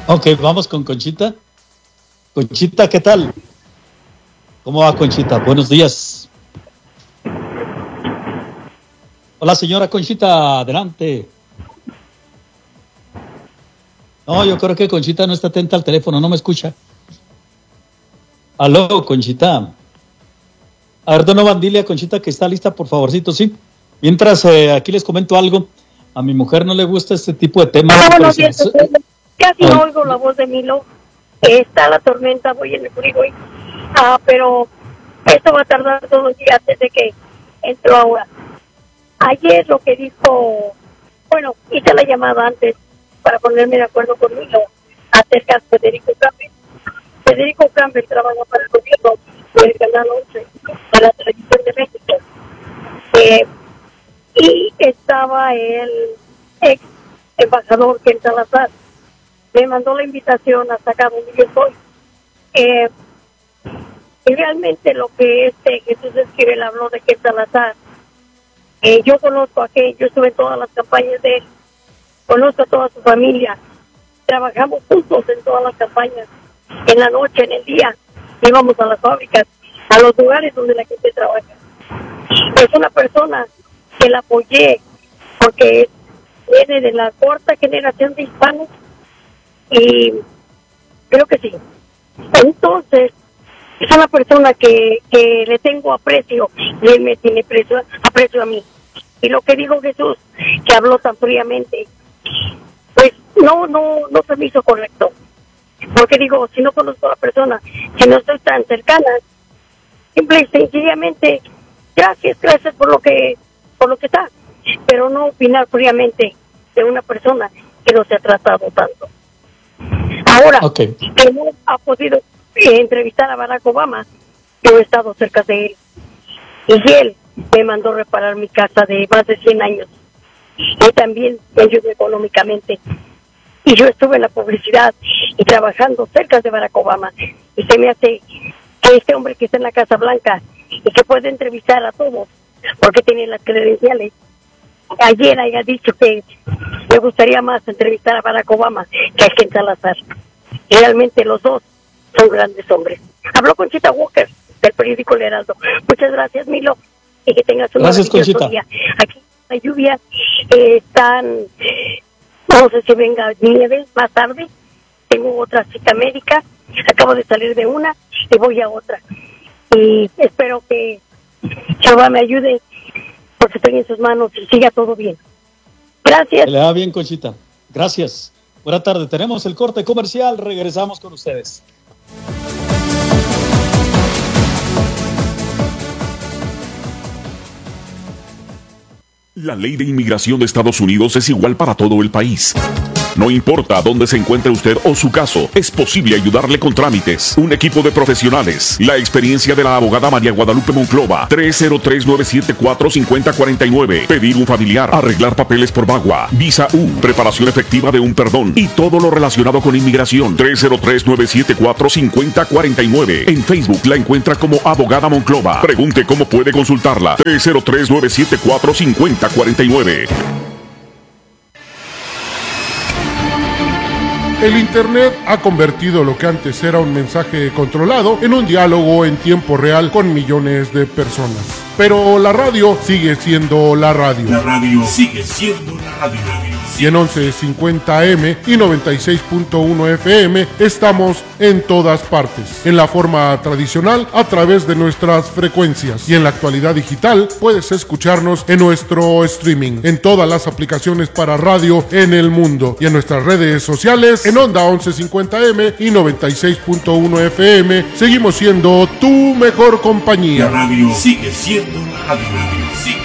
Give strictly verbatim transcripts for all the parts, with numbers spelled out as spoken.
Ok, vamos con Conchita. Conchita, ¿qué tal? ¿Cómo va, Conchita? Buenos días. Hola, señora Conchita, adelante. No, yo creo que Conchita no está atenta al teléfono, no me escucha. Aló, Conchita. A ver, Donovan, dile a Conchita que está lista, por favorcito, ¿sí? Mientras, eh, aquí les comento algo. A mi mujer no le gusta este tipo de temas. No, Pero no, si bien, es... casi no oigo la voz de Milo. Está la tormenta, voy en el freeway. Ah, pero esto va a tardar todos los días desde que entró ahora. Ayer lo que dijo, bueno, hice la llamada antes para ponerme de acuerdo con Milo acerca de Federico Campbell. Federico Campbell trabaja para el gobierno del Canal once de la Televisión de México. Eh, y estaba el ex embajador Ken Salazar. Me mandó la invitación hasta acá donde yo estoy. Eh, y realmente lo que este Jesús Esquivel habló de Ken Salazar, eh, yo conozco a Ken, yo estuve en todas las campañas de él, conozco a toda su familia, trabajamos juntos en todas las campañas, en la noche, en el día, íbamos a las fábricas, a los lugares donde la gente trabaja. Es una persona que la apoyé porque viene de la cuarta generación de hispanos y creo que sí. Entonces, es una persona que, que le tengo aprecio y él me tiene aprecio, aprecio a mí. Y lo que dijo Jesús, que habló tan fríamente, pues no, no, no se me hizo correcto. Porque digo, si no conozco a la persona, si no estoy tan cercana, simple y sencillamente, gracias, gracias por lo que, por lo que está, pero no opinar fríamente de una persona que no se ha tratado tanto. Ahora, okay, que no ha podido eh, entrevistar a Barack Obama, yo he estado cerca de él, y él me mandó reparar mi casa de más de cien años, y también me ayudó económicamente. Y yo estuve en la publicidad y trabajando cerca de Barack Obama. Y se me hace que este hombre que está en la Casa Blanca y que puede entrevistar a todos, porque tiene las credenciales, ayer haya dicho que me gustaría más entrevistar a Barack Obama que a Ken Salazar. Y realmente los dos son grandes hombres. Habló Conchita Walker, del periódico El Heraldo. Muchas gracias, Milo, y que tengas un maravilloso día. Aquí la lluvia eh, están... No sé si venga nieve más tarde. Tengo otra cita médica. Acabo de salir de una y voy a otra. Y espero que Jehová me ayude porque estoy en sus manos y siga todo bien. Gracias. Que le va bien, Conchita. Gracias. Buena tarde. Tenemos el corte comercial. Regresamos con ustedes. La ley de inmigración de Estados Unidos es igual para todo el país. No importa dónde se encuentre usted o su caso, es posible ayudarle con trámites. Un equipo de profesionales. La experiencia de la abogada María Guadalupe Monclova. tres cero tres, nueve siete cuatro, cinco cero cuatro nueve. Pedir un familiar. Arreglar papeles por VAWA. Visa U. Preparación efectiva de un perdón. Y todo lo relacionado con inmigración. tres cero tres, nueve siete cuatro, cinco cero cuatro nueve. En Facebook la encuentra como abogada Monclova. Pregunte cómo puede consultarla. tres cero tres, nueve siete cuatro, cinco cero cuatro nueve. El Internet ha convertido lo que antes era un mensaje controlado en un diálogo en tiempo real con millones de personas. Pero la radio sigue siendo la radio. La radio sigue siendo la radio. Y en once cincuenta A M y noventa y seis punto uno F M estamos en todas partes. En la forma tradicional, a través de nuestras frecuencias. Y en la actualidad digital, puedes escucharnos en nuestro streaming, en todas las aplicaciones para radio en el mundo. Y en nuestras redes sociales, en Onda once cincuenta A M y noventa y seis punto uno F M, seguimos siendo tu mejor compañía. La radio sigue siendo la radio. Sigue.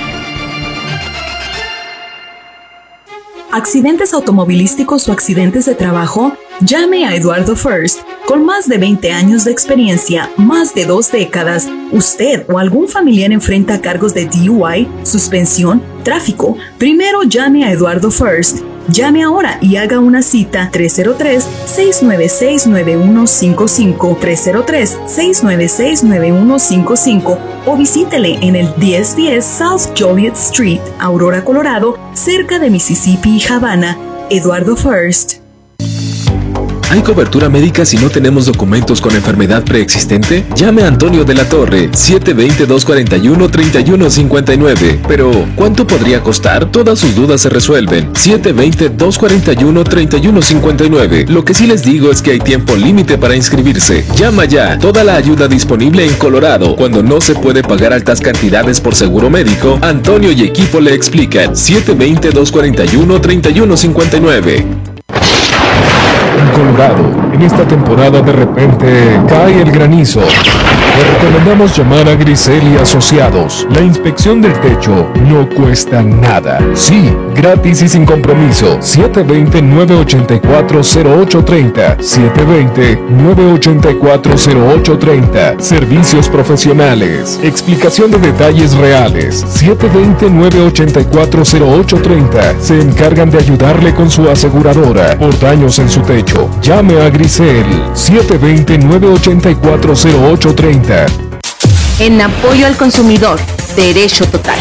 ¿Accidentes automovilísticos o accidentes de trabajo? Llame a Eduardo First. Con más de veinte años de experiencia, más de dos décadas, usted o algún familiar enfrenta cargos de D U I, suspensión, tráfico. Primero llame a Eduardo First. Llame ahora y haga una cita tres cero tres, seis nueve seis, nueve uno cinco cinco, tres cero tres, seis nueve seis, nueve uno cinco cinco o visítele en el diez diez South Joliet Street, Aurora, Colorado, cerca de Mississippi y Havana. Eduardo First. ¿Hay cobertura médica si no tenemos documentos con enfermedad preexistente? Llame a Antonio de la Torre, siete dos cero, dos cuatro uno, tres uno cinco nueve. Pero, ¿cuánto podría costar? Todas sus dudas se resuelven. siete dos cero, dos cuatro uno, tres uno cinco nueve. Lo que sí les digo es que hay tiempo límite para inscribirse. Llama ya. Toda la ayuda disponible en Colorado. Cuando no se puede pagar altas cantidades por seguro médico, Antonio y equipo le explican. siete dos cero, dos cuatro uno, tres uno cinco nueve. En Colorado, en esta temporada de repente cae el granizo. Le recomendamos llamar a Grisel y Asociados. La inspección del techo no cuesta nada. Sí, gratis y sin compromiso. siete dos cero, nueve ocho cuatro, cero ocho tres cero. siete dos cero, nueve ocho cuatro, cero ocho tres cero. Servicios profesionales. Explicación de detalles reales. siete dos cero, nueve ocho cuatro, cero ocho tres cero. Se encargan de ayudarle con su aseguradora por daños en su techo. Llame a Grisel. siete dos cero, nueve ocho cuatro, cero ocho tres cero. En apoyo al consumidor, Derecho Total.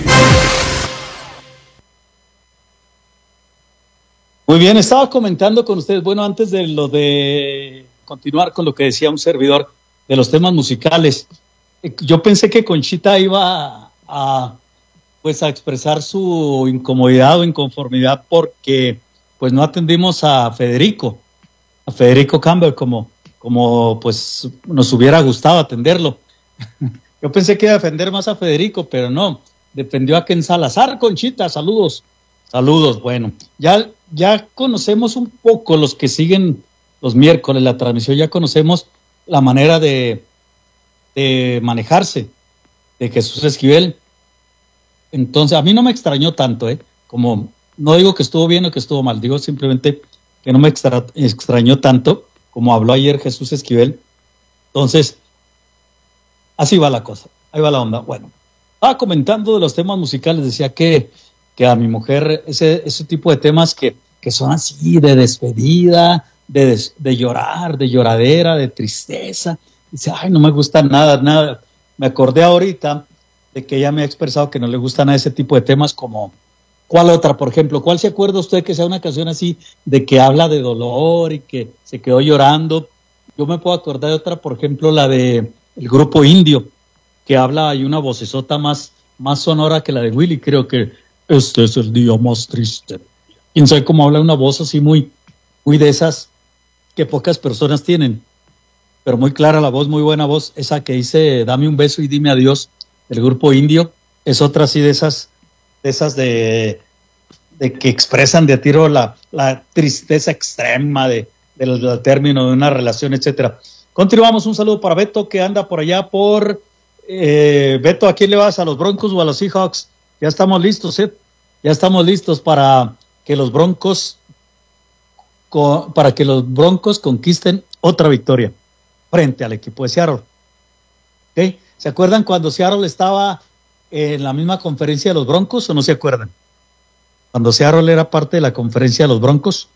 Muy bien, estaba comentando con ustedes, bueno, antes de lo de continuar con lo que decía un servidor de los temas musicales, yo pensé que Conchita iba a, a pues a expresar su incomodidad o inconformidad porque pues no atendimos a Federico, a Federico Campbell como como pues nos hubiera gustado atenderlo. Yo pensé que iba a defender más a Federico, pero no, defendió a Ken Salazar. Conchita, saludos, saludos. Bueno, ya, ya conocemos un poco los que siguen los miércoles la transmisión, ya conocemos la manera de, de manejarse de Jesús Esquivel. Entonces, a mí no me extrañó tanto, ¿eh? Como, no digo que estuvo bien o que estuvo mal, digo simplemente que no me extra, extrañó tanto como habló ayer Jesús Esquivel. Entonces, así va la cosa, ahí va la onda. Bueno, estaba comentando de los temas musicales, decía que, que a mi mujer ese, ese tipo de temas que, que son así, de despedida, de, des, de llorar, de lloradera, de tristeza. Dice, ay, no me gusta nada, nada. Me acordé ahorita de que ella me ha expresado que no le gusta nada ese tipo de temas como... ¿Cuál otra, por ejemplo? ¿Cuál se acuerda usted que sea una canción así de que habla de dolor y que se quedó llorando? Yo me puedo acordar de otra, por ejemplo, la de el grupo Indio, que habla, hay una vocesota más, más sonora que la de Willy, creo que este es el día más triste. Quién sabe cómo habla una voz así muy, muy de esas que pocas personas tienen, pero muy clara la voz, muy buena voz. Esa que dice, dame un beso y dime adiós, del grupo Indio, es otra así de esas... de esas de, de que expresan de a tiro la, la tristeza extrema de, del, del término de una relación, etcétera. Continuamos, un saludo para Beto que anda por allá por eh, Beto, ¿a quién le vas? ¿A los Broncos o a los Seahawks? Ya estamos listos, ¿eh? Ya estamos listos para que los Broncos co, para que los Broncos conquisten otra victoria frente al equipo de Seattle. ¿Okay? ¿Se acuerdan cuando Seattle estaba en la misma conferencia de los Broncos o no se acuerdan? Cuando Seattle era parte de la conferencia de los Broncos.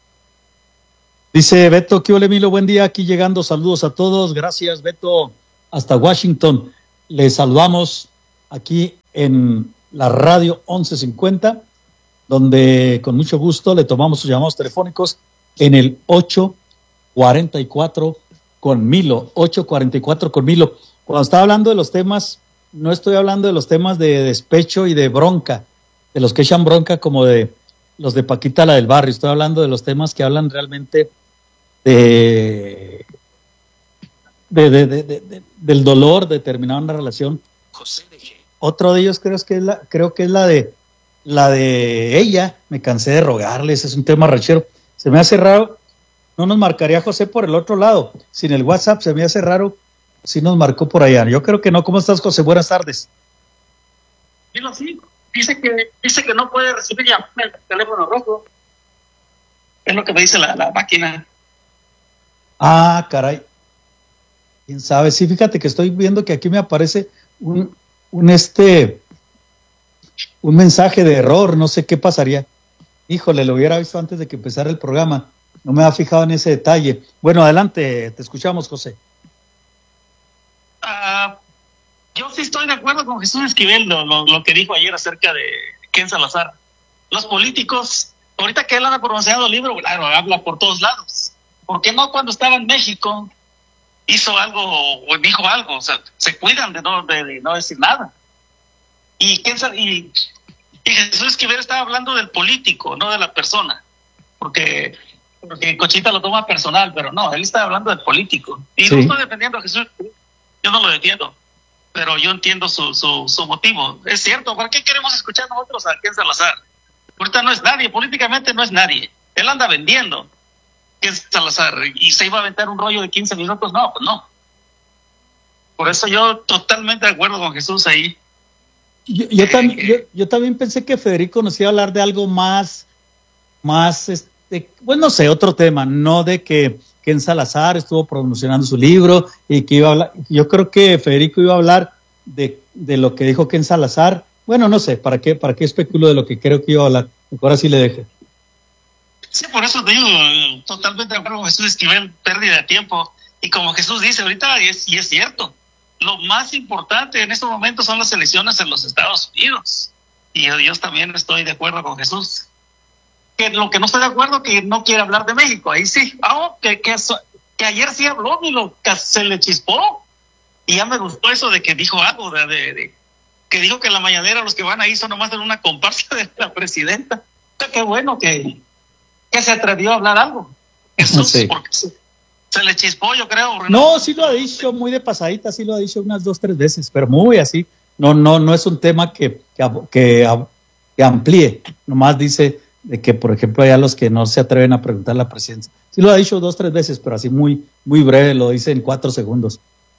Dice Beto, ¿qué ole Milo? Buen día, aquí llegando, saludos a todos, gracias Beto, hasta Washington. Les saludamos aquí en la radio once cincuenta, donde con mucho gusto le tomamos sus llamados telefónicos en el ocho cuarenta y cuatro con Milo, ocho cuarenta y cuatro con Milo. Cuando estaba hablando de los temas, no estoy hablando de los temas de despecho y de bronca, de los que echan bronca como de los de Paquita la del barrio, estoy hablando de los temas que hablan realmente de, de, de, de, de, de del dolor de terminar una relación. José de G. Otro de ellos creo que es la, creo que es la de la de ella, me cansé de rogarles, es un tema rachero. Se me hace raro, no nos marcaría José por el otro lado, sin el WhatsApp se me hace raro si nos marcó por allá. Yo creo que no. ¿Cómo estás, José? Buenas tardes. Dilo así. Dice que dice que no puede recibir ya el teléfono rojo. Es lo que me dice la, la máquina. Ah, caray. ¿Quién sabe? Sí, fíjate que estoy viendo que aquí me aparece un, un este un mensaje de error. No sé qué pasaría. Híjole, lo hubiera visto antes de que empezara el programa. No me había fijado en ese detalle. Bueno, adelante, te escuchamos, José. Uh, yo sí estoy de acuerdo con Jesús Esquivel, lo, lo, lo que dijo ayer acerca de Ken Salazar. Los políticos, ahorita que él anda pronunciando el libro, claro, habla por todos lados. ¿por qué no cuando estaba en México hizo algo o dijo algo? O sea, se cuidan de no, de, de no decir nada. Y, quién sabe, y, y Jesús Esquivel estaba hablando del político, no de la persona, porque, porque Conchita lo toma personal, pero no, él está hablando del político. Y sí. No estoy defendiendo a Jesús, yo no lo defiendo, pero yo entiendo su, su, su motivo. Es cierto, ¿por qué queremos escuchar nosotros a Ken Salazar? Ahorita no es nadie, políticamente no es nadie. Él anda vendiendo Ken Salazar y se iba a aventar un rollo de quince minutos, no, pues no. Por eso yo totalmente de acuerdo con Jesús ahí. Yo, yo, eh, también, yo, yo también pensé que Federico nos iba a hablar de algo más, más, este, bueno, no sé, otro tema, no de que Ken Salazar estuvo promocionando su libro y que iba a hablar. Yo creo que Federico iba a hablar de, de lo que dijo Ken Salazar. Bueno, no sé, ¿para qué, para qué especulo de lo que creo que iba a hablar? Mejor así le deje. Sí, por eso te digo, totalmente de acuerdo con Jesús Esquivel, pérdida de tiempo. Y como Jesús dice ahorita, y es, y es cierto, lo más importante en estos momentos son las elecciones en los Estados Unidos. Y yo, yo también estoy de acuerdo con Jesús. Que lo que no estoy de acuerdo que no quiere hablar de México, ahí sí. Ah, que, que, que ayer sí habló y lo, que se le chispó. Y ya me gustó eso de que dijo algo, de, de, de que dijo que en la mañanera los que van ahí son nomás en una comparsa de la presidenta. O sea, qué bueno que, que se atrevió a hablar algo. Eso sí. Porque se, se le chispó, yo creo. No, no, sí lo ha dicho muy de pasadita, sí lo ha dicho unas dos, tres veces, pero muy así. No, no, no es un tema que, que, que, que amplíe. Nomás dice de que, por ejemplo, hay a los que no se atreven a preguntar a la presidencia. Sí lo ha dicho dos, tres veces, pero así muy, muy breve, lo dice en cuatro segundos.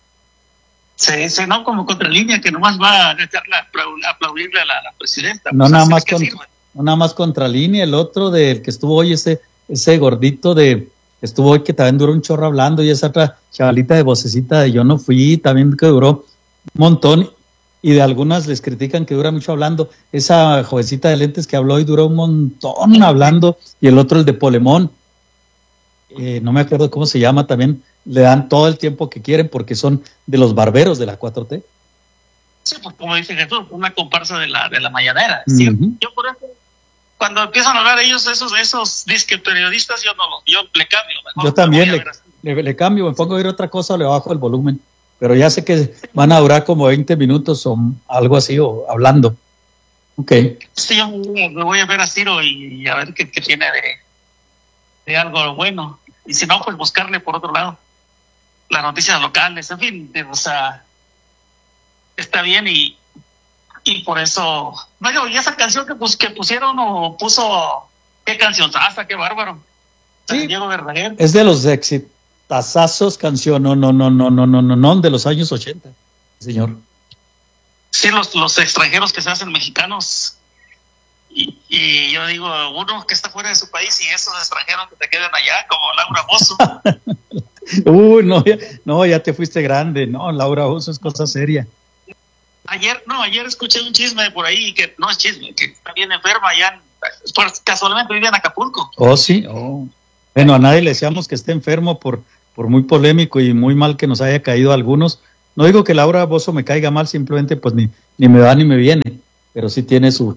Sí, sí, no como contralínea que nomás va a aplaudirle a la, a la presidenta. No, pues nada más con, no nada más contralínea, el otro del que estuvo hoy, ese, ese gordito de estuvo hoy que también duró un chorro hablando, y esa otra chavalita de vocecita de yo no fui, también que duró un montón, y de algunas les critican que dura mucho hablando. Esa jovencita de lentes que habló hoy duró un montón hablando, y el otro, el de Polemón, eh, no me acuerdo cómo se llama, también le dan todo el tiempo que quieren porque son de los barberos de la cuatro T. Sí, pues como dice Jesús, una comparsa de la de la mañanera. ¿Sí? Uh-huh. Yo por eso, cuando empiezan a hablar ellos, esos esos disque periodistas, yo no los, yo le cambio. Mejor yo también le, le, le cambio, me pongo a oír otra cosa o le bajo el volumen. Pero ya sé que van a durar como veinte minutos o algo así, o hablando. Ok. Sí, yo me voy a ver a Ciro y, y a ver qué, qué tiene de, de algo bueno. Y si no, pues buscarle por otro lado las noticias locales, en fin, o sea, está bien. y y por eso, no, y esa canción que, pues, que pusieron o puso, qué canción, hasta qué bárbaro, sí, Diego Verdaguer. Es de los exitazazos canción, no, no, no, no, no, no, no, no, de los años ochenta, señor. Sí, los, los extranjeros que se hacen mexicanos, y, y yo digo, uno que está fuera de su país y esos extranjeros que te quedan allá, como Laura Bozzo. Uy, no, ya, no, ya te fuiste grande, no, Laura Bozzo es cosa seria. Ayer, no, ayer escuché un chisme por ahí, que no es chisme, que está bien enferma allá, pues, casualmente vive en Acapulco. Oh, sí, oh. Bueno, a nadie le deseamos que esté enfermo por, por muy polémico y muy mal que nos haya caído a algunos. No digo que Laura Bozzo me caiga mal, simplemente pues ni, ni me va ni me viene, pero sí tiene su...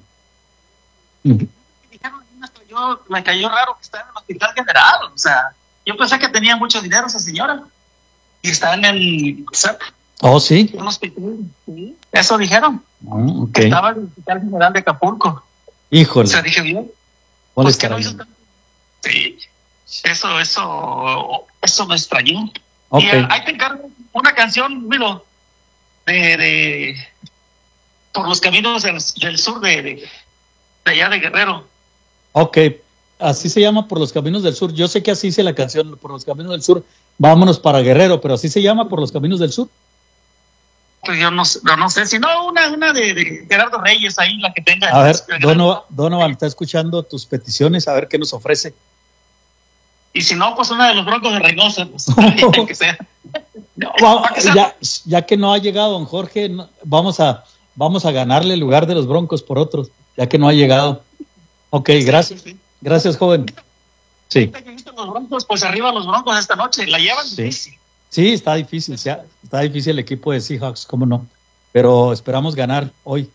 Yo, me cayó raro que está en el hospital general, o sea, yo pensé que tenía mucho dinero esa señora, y está en el... O sea, oh, sí. En un hospital, sí. Eso dijeron, oh, okay. Que estaba en el hospital general de Acapulco. Híjole. O sea, dije, bien, pues que no hizo tanto. Sí, eso, eso, eso me extrañó. Okay. Y ahí te encargo una canción, miro, de, de por los caminos del, del sur de, de, de allá de Guerrero. Ok, así se llama, Por los Caminos del Sur. Yo sé que así dice la canción, Por los Caminos del Sur, vámonos para Guerrero, pero así se llama, Por los Caminos del Sur. Pues yo no, no, no sé, si no, una, una de, de Gerardo Reyes ahí, la que tenga. A ver, Donovan, Donovan está escuchando tus peticiones, a ver qué nos ofrece. Y si no, pues una de los Broncos de Reynosa, pues, que sea. No, vamos, ya, ya que no ha llegado don Jorge, no, vamos a vamos a ganarle el lugar de los Broncos por otros, ya que no ha llegado. Ok, gracias. Sí, sí. Gracias, joven. Sí. Los Broncos, pues arriba los Broncos esta noche, la llevan sí. difícil. Sí, está difícil, sí, está difícil el equipo de Seahawks, cómo no. Pero esperamos ganar hoy.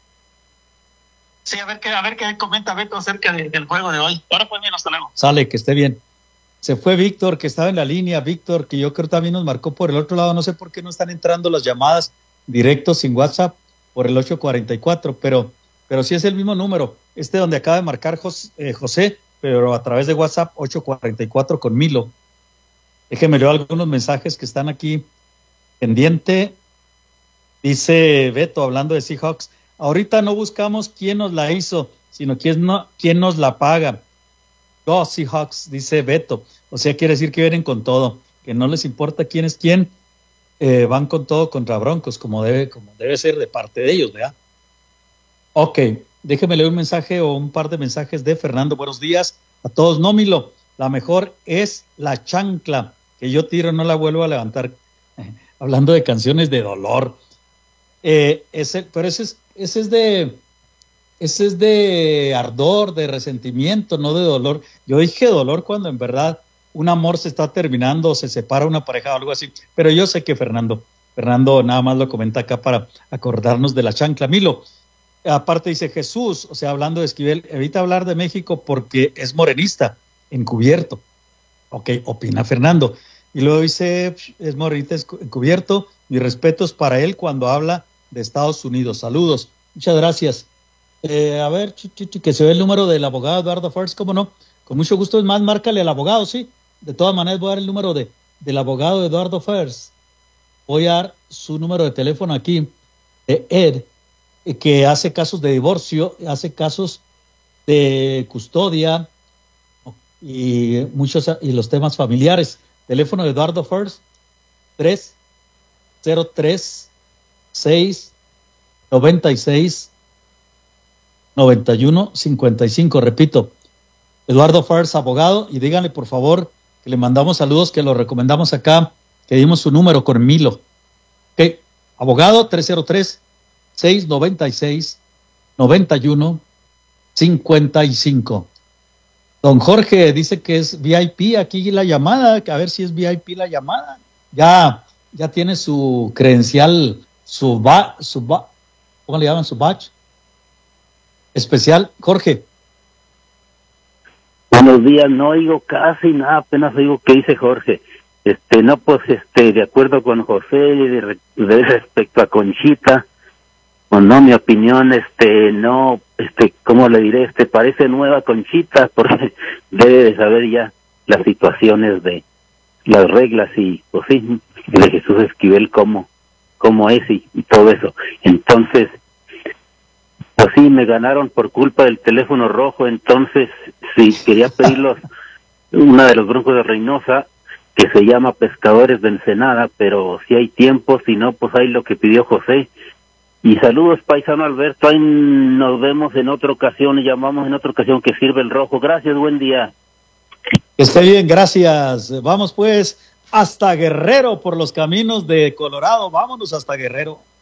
Sí, a ver qué, a ver qué comenta Beto acerca de, del juego de hoy. Ahora pues bien, hasta luego. Sale, que esté bien. Se fue Víctor, que estaba en la línea. Víctor, que yo creo también nos marcó por el otro lado. No sé por qué no están entrando las llamadas directos sin WhatsApp por el ocho cuarenta y cuatro, pero, pero sí es el mismo número. Este donde acaba de marcar José, eh, José, pero a través de WhatsApp ocho cuarenta y cuatro con Milo. Déjeme leer algunos mensajes que están aquí pendiente. Dice Beto, hablando de Seahawks, ahorita no buscamos quién nos la hizo, sino quién, no, quién nos la paga. Go Seahawks, dice Beto. O sea, quiere decir que vienen con todo, que no les importa quién es quién, eh, van con todo contra Broncos, como debe, como debe ser de parte de ellos, ¿verdad? Ok, déjeme leer un mensaje o un par de mensajes de Fernando. Buenos días a todos. No, Milo, la mejor es la chancla, que yo tiro, no la vuelvo a levantar. Eh, hablando de canciones de dolor. Eh, ese, pero ese es, ese es de... Ese es de ardor, de resentimiento, no de dolor. Yo dije dolor cuando en verdad un amor se está terminando o se separa una pareja o algo así. Pero yo sé que Fernando, Fernando nada más lo comenta acá para acordarnos de la chancla. Milo, aparte dice Jesús, o sea, hablando de Esquivel, evita hablar de México porque es morenista, encubierto. Ok, opina Fernando. Y luego dice, es morenista encubierto, mis respetos para él cuando habla de Estados Unidos. Saludos. Muchas gracias. Eh, a ver, ch, ch, ch, que se ve el número del abogado Eduardo First, ¿cómo no? Con mucho gusto, es más, márcale al abogado, sí. De todas maneras voy a dar el número de, del abogado Eduardo First. Voy a dar su número de teléfono aquí, de Ed, que hace casos de divorcio, hace casos de custodia y muchos y los temas familiares. Teléfono de Eduardo First, tres cero tres seis noventa y seis noventa y uno cincuenta y cinco, repito, Eduardo First, abogado, y díganle por favor que le mandamos saludos, que lo recomendamos acá, que dimos su número con Milo. Ok, abogado, tres cero tres seis noventa y seis noventa y uno cincuenta y cinco. Don Jorge dice que es V I P aquí la llamada, a ver si es V I P la llamada. Ya, ya tiene su credencial, su ba, su ba, ¿cómo le llaman? Su badge especial. Jorge. Buenos días, no oigo casi nada, apenas oigo qué dice Jorge. Este, no, pues, este, de acuerdo con José, de, de respecto a Conchita, pues no, mi opinión, este, no, este, ¿cómo le diré? Este, parece nueva Conchita, porque debe de saber ya las situaciones de las reglas y, pues sí, de Jesús Esquivel, cómo, cómo es y, y todo eso. Entonces, pues sí, me ganaron por culpa del teléfono rojo, entonces sí, quería pedirlos una de los Broncos de Reynosa, que se llama Pescadores de Ensenada, pero si hay tiempo, si no, pues hay lo que pidió José. Y saludos, paisano Alberto, ahí nos vemos en otra ocasión y llamamos en otra ocasión que sirve el rojo. Gracias, buen día. Que esté bien, gracias. Vamos pues hasta Guerrero por los caminos de Colorado, vámonos hasta Guerrero.